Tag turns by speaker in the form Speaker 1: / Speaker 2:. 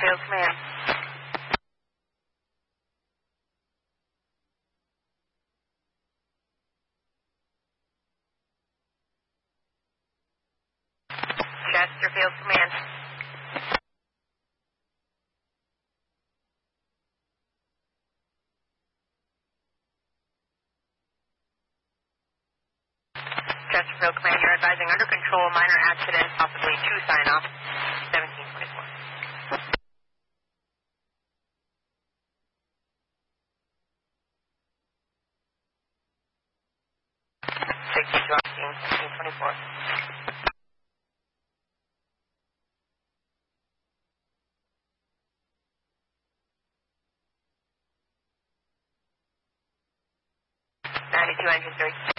Speaker 1: Chesterfield Command. Chesterfield Command. Chesterfield Command, you're advising under control, minor accident, possibly 2 sign-off, 1724. 62 Austin, 1724. Engine 3.